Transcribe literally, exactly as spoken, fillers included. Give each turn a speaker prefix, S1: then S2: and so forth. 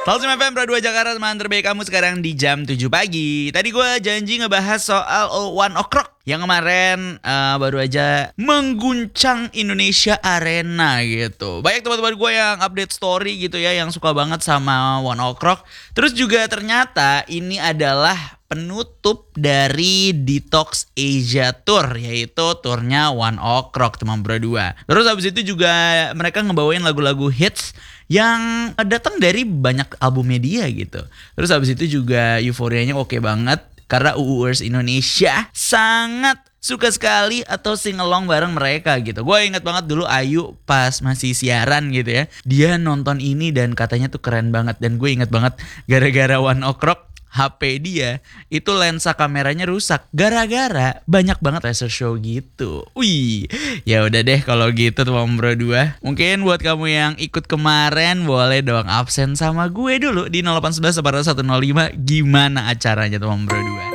S1: Salsim F M Pro dua Jakarta, teman terbaik kamu sekarang di jam tujuh pagi. Tadi gue janji ngebahas soal One Ok Rock yang kemarin uh, baru aja mengguncang Indonesia Arena gitu. Banyak teman-teman gue yang update story gitu ya, yang suka banget sama One Ok Rock. Terus juga ternyata ini adalah penutup dari Detox Asia Tour, yaitu turnya One Ok Rock teman Pro dua. Terus habis itu juga mereka ngebawain lagu-lagu hits yang datang dari banyak album media gitu. Terus habis itu juga euforianya oke banget karena U U ers Indonesia sangat suka sekali atau sing along bareng mereka gitu. Gue inget banget dulu Ayu pas masih siaran gitu ya, dia nonton ini dan katanya tuh keren banget. Dan gue inget banget gara-gara One Ok Rock H P dia itu lensa kameranya rusak gara-gara banyak banget laser show gitu. Wih, ya udah deh kalau gitu teman Bro dua. Mungkin buat kamu yang ikut kemarin boleh dong absen sama gue dulu di nol delapan satu satu delapan satu nol lima. Gimana acaranya teman Bro dua?